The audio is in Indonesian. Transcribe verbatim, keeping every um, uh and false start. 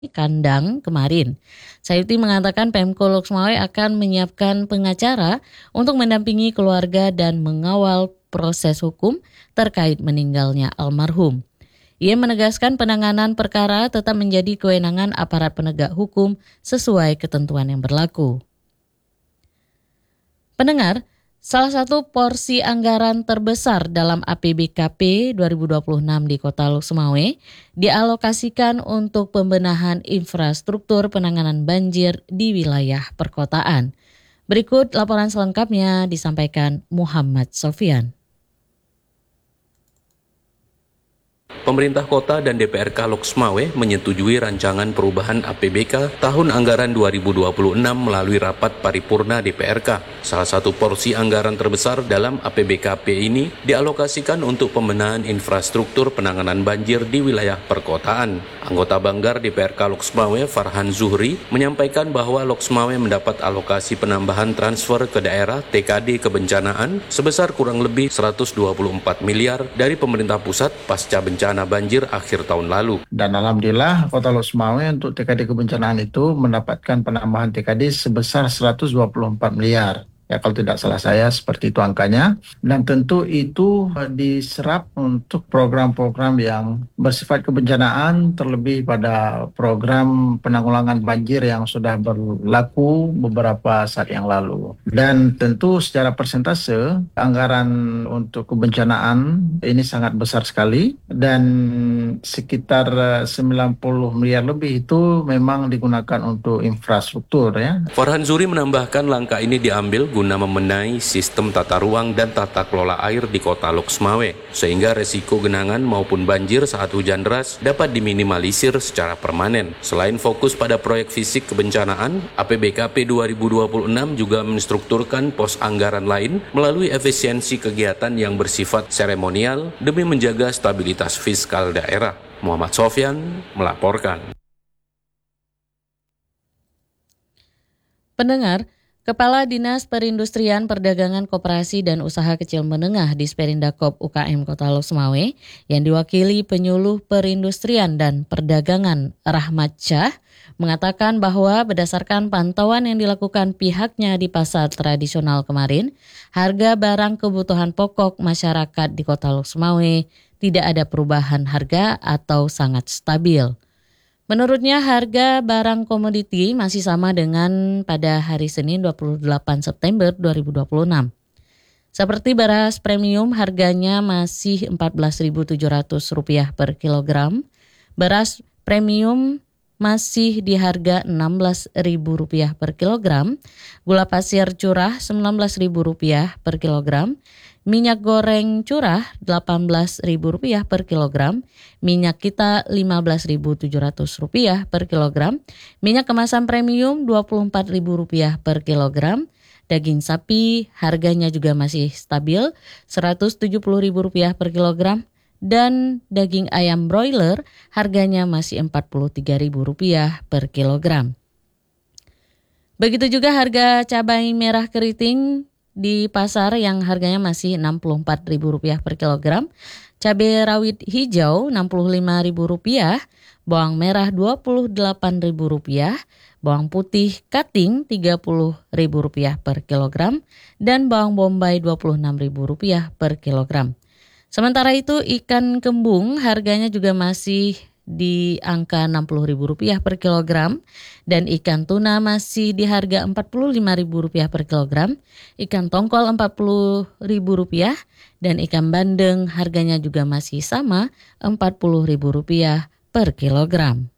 kandang kemarin. Sayuti mengatakan Pemko Loksmawe akan menyiapkan pengacara untuk mendampingi keluarga dan mengawal proses hukum terkait meninggalnya almarhum. Ia menegaskan penanganan perkara tetap menjadi kewenangan aparat penegak hukum sesuai ketentuan yang berlaku. Pendengar, salah satu porsi anggaran terbesar dalam A P B K P dua ribu dua puluh enam di Kota Loksmawe dialokasikan untuk pembenahan infrastruktur penanganan banjir di wilayah perkotaan. Berikut laporan selengkapnya disampaikan Muhammad Sofyan. Pemerintah Kota dan D P R K Loksmawe menyetujui rancangan perubahan A P B K tahun anggaran dua ribu dua puluh enam melalui rapat paripurna D P R K. Salah satu porsi anggaran terbesar dalam A P B K P ini dialokasikan untuk pembenahan infrastruktur penanganan banjir di wilayah perkotaan. Anggota Banggar D P R K Loksmawe Farhan Zuhri menyampaikan bahwa Loksmawe mendapat alokasi penambahan transfer ke daerah T K D kebencanaan sebesar kurang lebih seratus dua puluh empat miliar dari pemerintah pusat pasca bencana banjir akhir tahun lalu. Dan alhamdulillah Kota Loksmawe untuk T K D kebencanaan itu mendapatkan penambahan T K D sebesar seratus dua puluh empat miliar. Ya, kalau tidak salah saya seperti itu angkanya. Dan tentu itu diserap untuk program-program yang bersifat kebencanaan, terlebih pada program penanggulangan banjir yang sudah berlaku beberapa saat yang lalu. Dan tentu secara persentase anggaran untuk kebencanaan ini sangat besar sekali, dan sekitar sembilan puluh miliar lebih itu memang digunakan untuk infrastruktur, ya. Farhan Zuri menambahkan langkah ini diambil guna membenahi sistem tata ruang dan tata kelola air di Kota Loksmawe, sehingga resiko genangan maupun banjir saat hujan deras dapat diminimalisir secara permanen. Selain fokus pada proyek fisik kebencanaan, A P B K P dua ribu dua puluh enam juga menstrukturkan pos anggaran lain melalui efisiensi kegiatan yang bersifat seremonial demi menjaga stabilitas fiskal daerah. Muhammad Sofyan melaporkan. Pendengar, Kepala Dinas Perindustrian Perdagangan Koperasi dan Usaha Kecil Menengah di Disperindak U K M Kota Loksmawe yang diwakili penyuluh perindustrian dan perdagangan Rahmat Syah mengatakan bahwa berdasarkan pantauan yang dilakukan pihaknya di pasar tradisional kemarin, harga barang kebutuhan pokok masyarakat di Kota Loksmawe tidak ada perubahan harga atau sangat stabil. Menurutnya harga barang komoditi masih sama dengan pada hari Senin dua puluh delapan September dua ribu dua puluh enam. Seperti beras premium harganya masih empat belas ribu tujuh ratus rupiah per kilogram, beras premium masih di harga enam belas ribu rupiah per kilogram, gula pasir curah sembilan belas ribu rupiah per kilogram, minyak goreng curah delapan belas ribu rupiah per kilogram, minyak kita lima belas ribu tujuh ratus rupiah per kilogram, minyak kemasan premium dua puluh empat ribu rupiah per kilogram, daging sapi harganya juga masih stabil seratus tujuh puluh ribu rupiah per kilogram, dan daging ayam broiler harganya masih empat puluh tiga ribu rupiah per kilogram. Begitu juga harga cabai merah keriting di pasar yang harganya masih enam puluh empat ribu rupiah per kilogram, cabai rawit hijau enam puluh lima ribu rupiah, bawang merah dua puluh delapan ribu rupiah, bawang putih cutting tiga puluh ribu rupiah per kilogram, dan bawang bombay dua puluh enam ribu rupiah per kilogram. Sementara itu ikan kembung harganya juga masih di angka enam puluh ribu rupiah per kilogram, dan ikan tuna masih di harga empat puluh lima ribu rupiah per kilogram, ikan tongkol empat puluh ribu rupiah, dan ikan bandeng harganya juga masih sama empat puluh ribu rupiah per kilogram.